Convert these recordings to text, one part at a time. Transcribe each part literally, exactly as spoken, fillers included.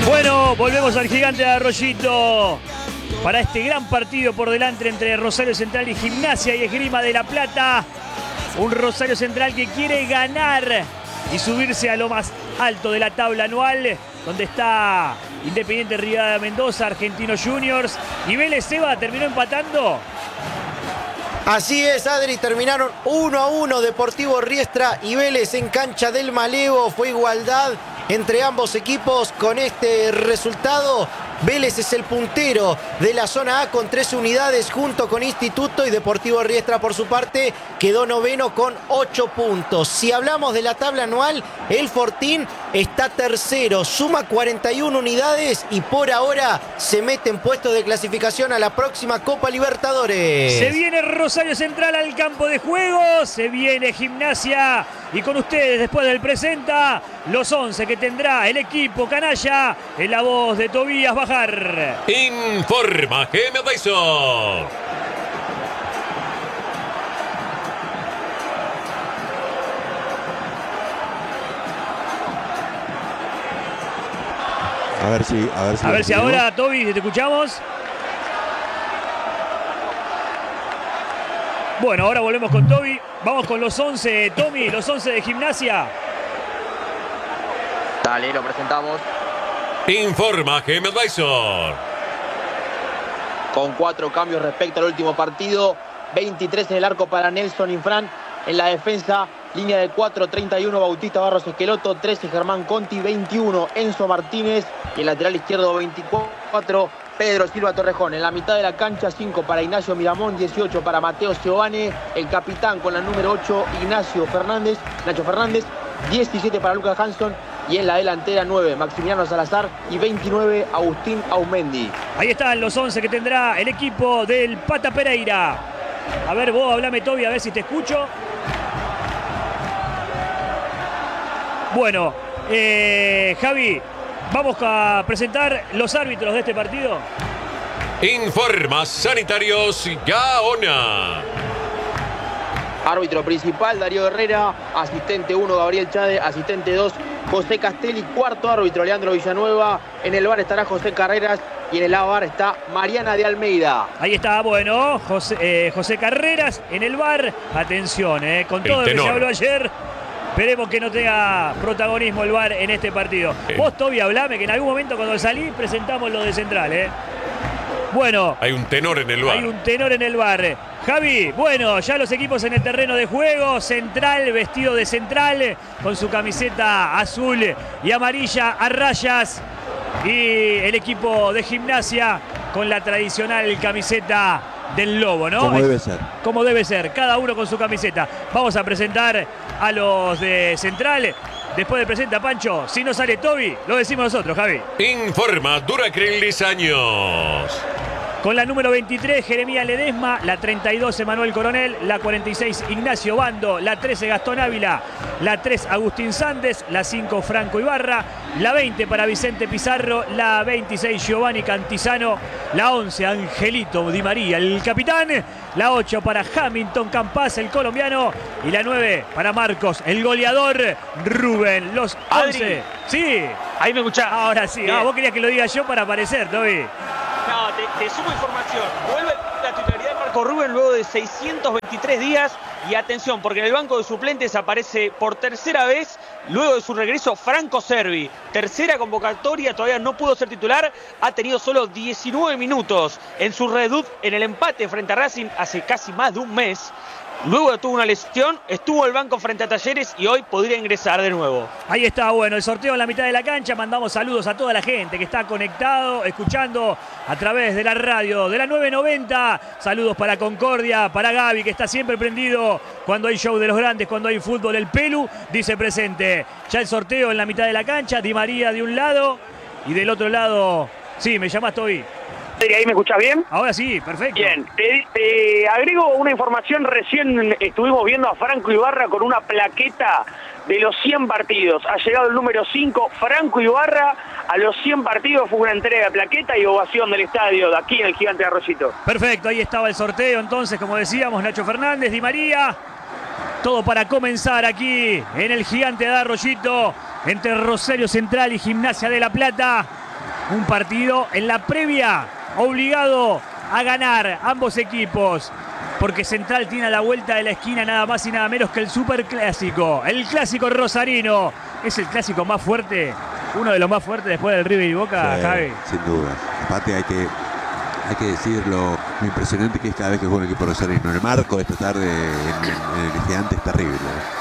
Bueno, volvemos al Gigante de Arroyito para este gran partido por delante entre Rosario Central y Gimnasia y Esgrima de La Plata. Un Rosario Central que quiere ganar y subirse a lo más alto de la tabla anual, donde está Independiente Rivadavia Mendoza, Argentinos Juniors y Vélez. Seba terminó empatando. Así es, Adri, terminaron uno a uno Deportivo Riestra y Vélez en cancha del Malevo. Fue igualdad entre ambos equipos. Con este resultado, Vélez es el puntero de la zona A con trece unidades junto con Instituto, y Deportivo Riestra por su parte quedó noveno con ocho puntos. Si hablamos de la tabla anual, el Fortín está tercero, suma cuarenta y una unidades y por ahora se mete en puestos de clasificación a la próxima Copa Libertadores. Se viene Rosario Central al campo de juego, se viene Gimnasia y con ustedes después del presenta los once que tendrá el equipo canalla en la voz de Tobías Bajar. Informa G M Tyson. A ver si, a ver si, a ver si ahora, Toby, te escuchamos. Bueno, ahora volvemos con Toby. Vamos con los once, Tommy, los once de Gimnasia. Dale, lo presentamos. Informa G M Tyson. Con cuatro cambios respecto al último partido. veintitrés en el arco para Nelson Infran. En la defensa, línea de cuatro, treinta y uno Bautista Barros Esqueloto, trece Germán Conti, veintiuno Enzo Martínez. Y en lateral izquierdo, veinticuatro Pedro Silva Torrejón. En la mitad de la cancha, cinco para Ignacio Miramón, dieciocho para Mateo Giovane. El capitán con la número ocho, Ignacio Fernández, Nacho Fernández. diecisiete para Lucas Hanson. Y en la delantera, nueve Maximiliano Salazar y veintinueve Agustín Aumendi. Ahí están los once que tendrá el equipo del Pata Pereira. A ver, vos hablame, Toby, a ver si te escucho. Bueno, eh, Javi, vamos a presentar los árbitros de este partido. Informa Sanitarios Gaona. Árbitro principal, Darío Herrera. Asistente uno, Gabriel Chade. Asistente dos, José Castelli. Cuarto árbitro, Leandro Villanueva. En el bar estará José Carreras. Y en el A bar está Mariana de Almeida. Ahí está, bueno, José, eh, José Carreras en el bar. Atención, eh, con todo lo que se habló ayer. Esperemos que no tenga protagonismo el V A R en este partido. Eh. Vos, Toby, hablame que en algún momento cuando salí presentamos lo de Central, ¿eh? Bueno. Hay un tenor en el V A R. Hay un tenor en el V A R. Javi, bueno, ya los equipos en el terreno de juego. Central, vestido de Central, con su camiseta azul y amarilla a rayas. Y el equipo de Gimnasia con la tradicional camiseta del lobo, ¿no? Como debe ser. Como debe ser, cada uno con su camiseta. Vamos a presentar a los de Central. Después de presenta Pancho, si no sale Toby, lo decimos nosotros, Javi. Informa Duracrell Años. Con la número veintitrés, Jeremías Ledesma. La treinta y dos, Emanuel Coronel. La cuarenta y seis, Ignacio Bando. La trece, Gastón Ávila. La tres, Agustín Sández. La cinco, Franco Ibarra. La veinte para Vicente Pizarro. La veintiséis, Giovanni Cantizano. La once, Angelito Di María, el capitán. La ocho para Hamilton Campas, el colombiano. Y la nueve para Marcos, el goleador, Rubén. Los once. Sí. Ahí me escuchás. Ahora sí. Ah, vos querías que lo diga yo para aparecer, Toby. No, te, te sumo información. Vuelve la titularidad de Marco Rubén luego de seiscientos veintitrés días. Y atención, porque en el banco de suplentes aparece por tercera vez, luego de su regreso, Franco Servi. Tercera convocatoria, todavía no pudo ser titular. Ha tenido solo diecinueve minutos en su redebut en el empate frente a Racing hace casi más de un mes. Luego tuvo una lesión, estuvo al banco frente a Talleres y hoy podría ingresar de nuevo. Ahí está, bueno, el sorteo en la mitad de la cancha. Mandamos saludos a toda la gente que está conectado, escuchando a través de la radio de la nueve noventa. Saludos para Concordia, para Gaby, que está siempre prendido cuando hay show de los grandes, cuando hay fútbol. El Pelu dice presente. Ya el sorteo en la mitad de la cancha. Di María de un lado y del otro lado. Sí, me llamas, Toby. ¿Ahí me escuchás bien? Ahora sí, perfecto. Bien, te, te agrego una información. Recién estuvimos viendo a Franco Ibarra con una plaqueta de los cien partidos. Ha llegado el número cinco, Franco Ibarra, a los cien partidos. Fue una entrega de plaqueta y ovación del estadio de aquí en el Gigante de Arroyito. Perfecto, ahí estaba el sorteo entonces, como decíamos, Nacho Fernández, Di María. Todo para comenzar aquí en el Gigante de Arroyito, entre Rosario Central y Gimnasia de La Plata. Un partido en la previa obligado a ganar ambos equipos. Porque Central tiene a la vuelta de la esquina nada más y nada menos que el superclásico. El clásico rosarino. Es el clásico más fuerte, uno de los más fuertes después del River y Boca, sí, Javi. Sin duda. Aparte hay que, hay que decir lo, lo impresionante que es cada vez que juega un equipo rosarino. El marco de esta tarde en, en el Gigante es terrible.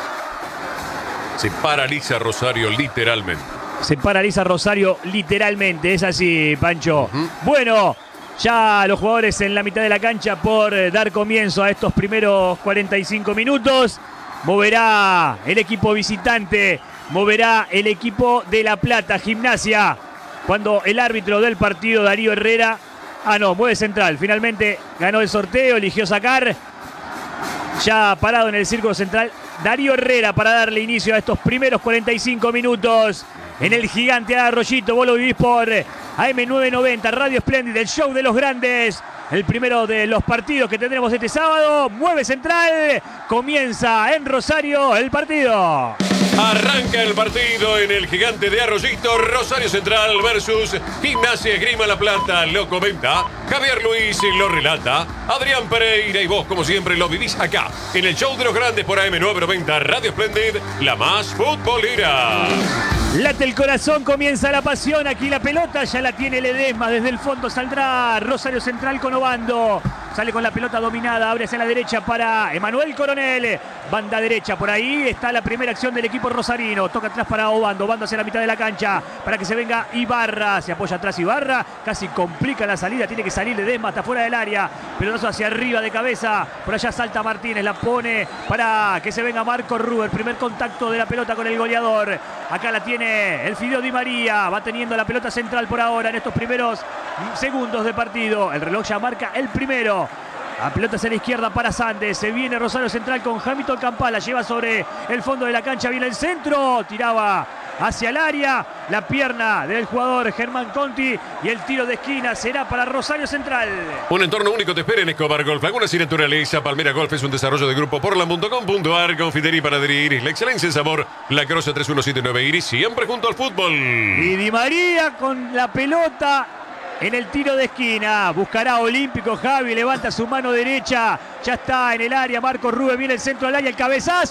Se paraliza Rosario literalmente. Se paraliza Rosario literalmente, es así, Pancho. Uh-huh. Bueno, ya los jugadores en la mitad de la cancha por dar comienzo a estos primeros cuarenta y cinco minutos. Moverá el equipo visitante, moverá el equipo de La Plata, Gimnasia. Cuando el árbitro del partido, Darío Herrera, ah no, mueve Central. Finalmente ganó el sorteo, eligió sacar. Ya parado en el círculo central, Darío Herrera para darle inicio a estos primeros cuarenta y cinco minutos. En el Gigante de Arroyito, vos lo vivís por A M novecientos noventa, Radio Espléndida, el show de los grandes. El primero de los partidos que tendremos este sábado. Mueve Central, comienza en Rosario el partido. Arranca el partido en el Gigante de Arroyito. Rosario Central versus Gimnasia Esgrima La Plata. Lo comenta Javier Luis y lo relata Adrián Pereira. Y vos, como siempre, lo vivís acá en el show de los grandes por A M novecientos noventa, Radio Splendid, la más futbolera. Late el corazón, comienza la pasión. Aquí la pelota ya la tiene Ledesma. Desde el fondo saldrá Rosario Central con Obando. Sale con la pelota dominada, abre hacia la derecha para Emanuel Coronel. Banda derecha, por ahí está la primera acción del equipo rosarino. Toca atrás para Obando, Obando hacia la mitad de la cancha para que se venga Ibarra. Se apoya atrás Ibarra, casi complica la salida. Tiene que salir Ledesma hasta fuera del área. Pelotazo hacia arriba de cabeza. Por allá salta Martínez, la pone para que se venga Marco Rubio. Primer contacto de la pelota con el goleador. Acá la tiene el Fideo Di María. Va teniendo la pelota Central por ahora en estos primeros segundos de partido. El reloj ya marca el primero. La pelota hacia la izquierda para Sandes. Se viene Rosario Central con Hamilton Campala. Lleva sobre el fondo de la cancha. Viene el centro. Tiraba hacia el área. La pierna del jugador Germán Conti. Y el tiro de esquina será para Rosario Central. Un entorno único te espera en Escobar Golf. Laguna sin naturaleza. Palmera Golf es un desarrollo de grupo portland punto com punto a r. Confitería y panadería Iris. La excelencia en sabor. La Croce tres uno siete nueve Iris. Siempre junto al fútbol. Y Di María con la pelota en el tiro de esquina. Buscará Olímpico. Javi levanta su mano derecha. Ya está en el área. Marco Rubio viene el centro del área. El cabezazo.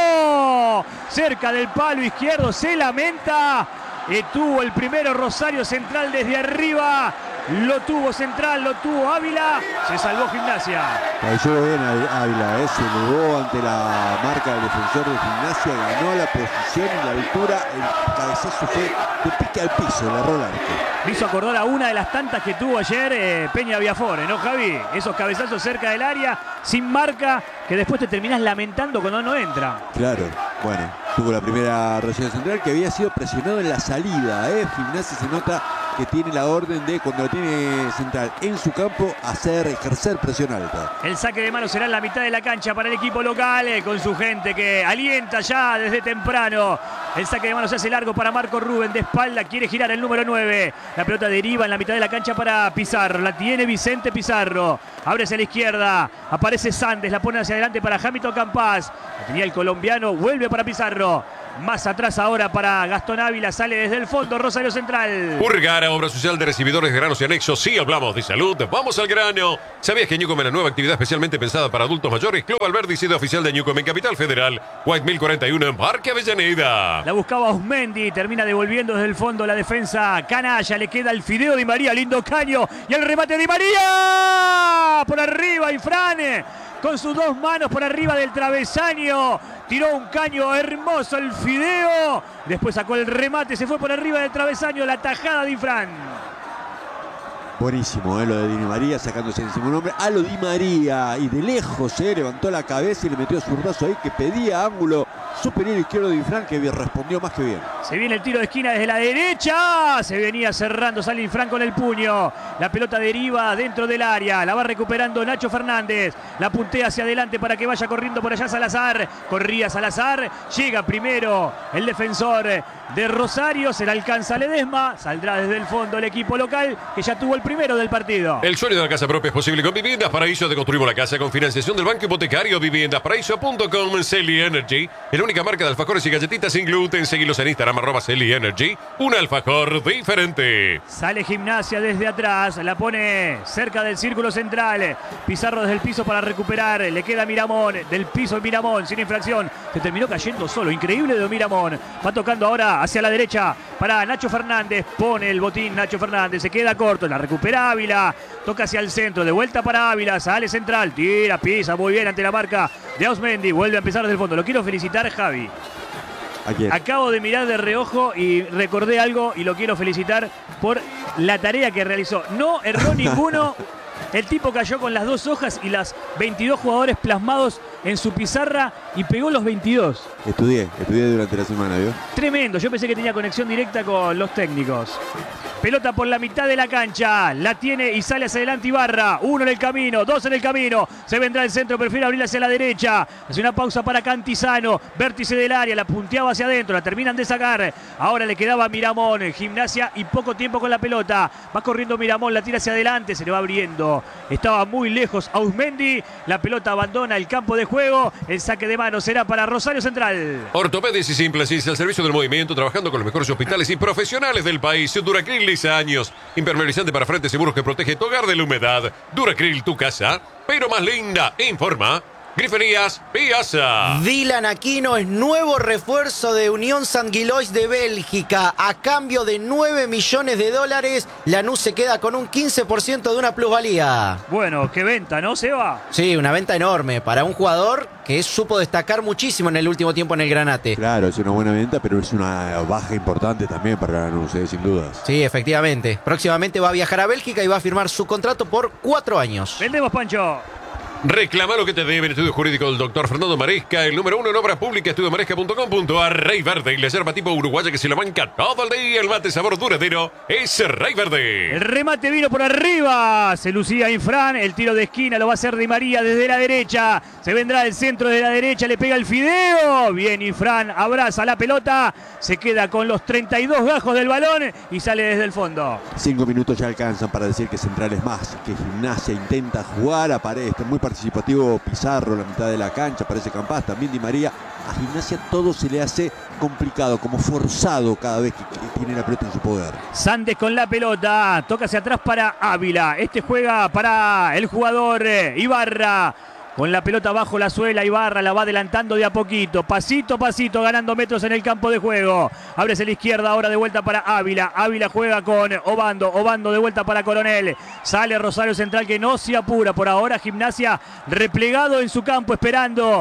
Cerca del palo izquierdo. Se lamenta. Y tuvo el primero Rosario Central desde arriba. Lo tuvo Central, lo tuvo Ávila. Se salvó Gimnasia. Cayó bien Ávila, ¿eh? Se negó ante la marca del defensor de Gimnasia. Ganó la posición y la altura. El cabezazo fue de pique al piso. Le erró el arco. Me hizo acordar a una de las tantas que tuvo ayer eh, Peña Viafore, ¿no, Javi? Esos cabezazos cerca del área, sin marca, que después te terminás lamentando cuando no entra. Claro, bueno, tuvo la primera Rosario Central, que había sido presionado en la salida, ¿eh? Gimnasia se nota que tiene la orden de, cuando lo tiene Central en su campo, hacer, ejercer presión alta. El saque de mano será en la mitad de la cancha para el equipo local, eh, con su gente que alienta ya desde temprano. El saque de mano se hace largo para Marco Rubén, de espalda, quiere girar el número nueve. La pelota deriva en la mitad de la cancha para Pizarro, la tiene Vicente Pizarro. Abre hacia la izquierda, aparece Sandes, la pone hacia adelante para Hamilton Campás. La tenía el colombiano, vuelve para Pizarro. Más atrás ahora para Gastón Ávila, sale desde el fondo Rosario Central. Urgara, obra social de recibidores de granos y anexos. Sí, hablamos de salud, vamos al grano. ¿Sabías que Newcom es la nueva actividad especialmente pensada para adultos mayores? Club Alberdi, sede oficial de Newcom en Capital Federal. White mil cuarenta y uno en Parque Avellaneda. La buscaba Osmendi, termina devolviendo desde el fondo la defensa canalla. Le queda el Fideo Di María, lindo caño. Y el remate Di María. Por arriba, Infrane. Con sus dos manos por arriba del travesaño. Tiró un caño hermoso el Fideo. Después sacó el remate. Se fue por arriba del travesaño. La tajada de Infran. Buenísimo, ¿eh? Lo de Di María sacándose encima un hombre. A lo Di María. Y de lejos, ¿eh? Levantó la cabeza y le metió su brazo ahí que pedía ángulo superior izquierdo de Infran, que respondió más que bien. Se viene el tiro de esquina desde la derecha. Se venía cerrando, sale Infran con el puño. La pelota deriva dentro del área. La va recuperando Nacho Fernández. La puntea hacia adelante para que vaya corriendo por allá Salazar. Corría Salazar. Llega primero el defensor de Rosario. Se la alcanza Ledesma. Saldrá desde el fondo el equipo local, que ya tuvo el primero del partido. El sueño de la casa propia es posible con Viviendas Paraíso. Te construimos la casa con financiación del Banco Hipotecario. Viviendas Paraíso punto com. Celi Energy, la única marca de alfajores y galletitas sin gluten. Seguilos en Instagram, Instagram, arroba Celi Energy, un alfajor diferente. Sale Gimnasia desde atrás, la pone cerca del círculo central. Pizarro desde el piso para recuperar. Le queda Miramón, del piso Miramón, sin infracción. Se terminó cayendo solo, increíble de Miramón. Va tocando ahora hacia la derecha para Nacho Fernández. Pone el botín Nacho Fernández, se queda corto, la recupera Ávila. Toca hacia el centro, de vuelta para Ávila, sale central, tira, pisa muy bien ante la marca de Ausmendi. Vuelve a empezar desde el fondo. Lo quiero felicitar, Javi. Acabo de mirar de reojo y recordé algo y lo quiero felicitar por la tarea que realizó. No erró ninguno. El tipo cayó con las dos hojas y las veintidós jugadores plasmados en su pizarra y pegó los veintidós. Estudié, estudié durante la semana, ¿vio? Tremendo, yo pensé que tenía conexión directa con los técnicos. Pelota por la mitad de la cancha, la tiene y sale hacia adelante Ibarra. Uno en el camino, dos en el camino. Se vendrá el centro, prefiere abrir hacia la derecha. Hace una pausa para Cantizano, vértice del área, la punteaba hacia adentro, la terminan de sacar. Ahora le quedaba Miramón, Gimnasia y poco tiempo con la pelota. Va corriendo Miramón, la tira hacia adelante, se le va abriendo. Estaba muy lejos Ausmendi, la pelota abandona el campo de juego. El saque de mano será para Rosario Central. Ortopedia y Simplasis, al servicio del movimiento, trabajando con los mejores hospitales y profesionales del país. Duracril años, impermeabilizante para frentes seguros que protege tu hogar de la humedad. Duracril, tu casa, pero más linda. Informa Griferías Piazza. Dylan Aquino es nuevo refuerzo de Unión Sanguilois de Bélgica. A cambio de nueve millones de dólares, Lanús se queda con un quince por ciento de una plusvalía. Bueno, qué venta, ¿no, Seba? Sí, una venta enorme para un jugador que supo destacar muchísimo en el último tiempo en el Granate. Claro, es una buena venta, pero es una baja importante también para Lanús, ¿eh? Sin dudas. Sí, efectivamente. Próximamente va a viajar a Bélgica y va a firmar su contrato por cuatro años. Vendemos, Pancho. Reclama lo que te debe en Estudio Jurídico del doctor Fernando Maresca, el número uno en obras públicas, estudio maresca punto com punto a r. Rey Verde y la yerba tipo uruguaya que se la banca todo el día. El mate sabor duradero es Rey Verde. El remate vino por arriba, se lucía Infran, el tiro de esquina lo va a hacer Di María desde la derecha. Se vendrá el centro de la derecha, le pega el fideo. Bien, Infran abraza la pelota, se queda con los treinta y dos gajos del balón y sale desde el fondo. Cinco minutos ya alcanzan para decir que Central es más, que Gimnasia intenta jugar a pared, está muy participativo Pizarro, la mitad de la cancha, parece Campas, también Di María. A Gimnasia todo se le hace complicado, como forzado cada vez que, que tiene la pelota en su poder. Sandes con la pelota, toca hacia atrás para Ávila. Este juega para el jugador eh, Ibarra. Con la pelota bajo la suela, Ibarra la va adelantando de a poquito, pasito a pasito, ganando metros en el campo de juego. Ábrese la izquierda, ahora de vuelta para Ávila. Ávila juega con Obando, Obando de vuelta para Coronel. Sale Rosario Central que no se apura por ahora. Gimnasia replegado en su campo esperando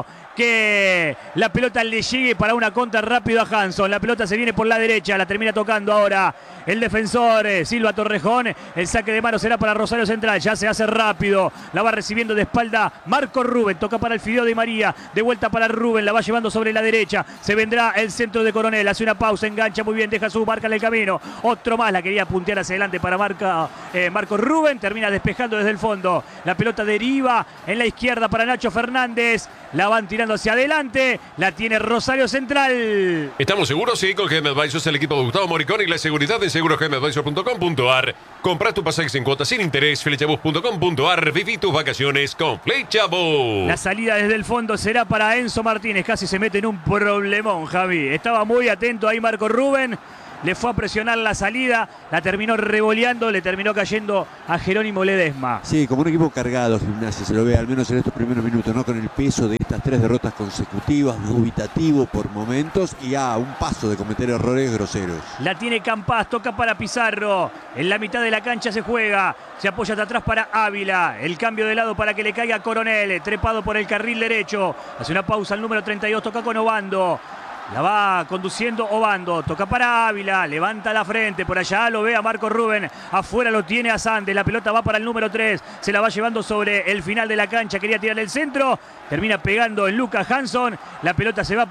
que la pelota le llegue para una contra rápido a Hanson. La pelota se viene por la derecha, la termina tocando ahora el defensor eh, Silva Torrejón. El saque de mano será para Rosario Central, ya se hace rápido, la va recibiendo de espalda Marco Rubén, toca para el fideo de María, de vuelta para Rubén, la va llevando sobre la derecha, se vendrá el centro de Coronel, hace una pausa, engancha muy bien, deja su marca en el camino, otro más, la quería puntear hacia adelante para marca, eh, Marco Rubén, termina despejando desde el fondo, la pelota deriva en la izquierda para Nacho Fernández, la van tirando hacia adelante, la tiene Rosario Central. ¿Estamos seguros? Sí, con G M Advisors, el equipo de Gustavo Moricón y la seguridad en seguro g m advisor punto com punto a r. Comprá tu pasaje sin cuotas sin interés, flechabus punto com punto a r. Viví tus vacaciones con Flechabus. La salida desde el fondo será para Enzo Martínez, casi se mete en un problemón, Javi. Estaba muy atento ahí Marco Rubén. Le fue a presionar la salida, la terminó revoleando, le terminó cayendo a Jerónimo Ledesma. Sí, como un equipo cargado Gimnasia, se lo ve al menos en estos primeros minutos, ¿no? Con el peso de estas tres derrotas consecutivas, dubitativo por momentos y a un paso de cometer errores groseros. La tiene Campas, toca para Pizarro, en la mitad de la cancha se juega, se apoya hasta atrás para Ávila, el cambio de lado para que le caiga Coronel, trepado por el carril derecho, hace una pausa el número treinta y dos, toca con Obando. La va conduciendo Obando, toca para Ávila, levanta la frente, por allá lo ve a Marco Rubén, afuera lo tiene a Sandes, la pelota va para el número tres, se la va llevando sobre el final de la cancha, quería tirar el centro, termina pegando en Lucas Hanson, la pelota se va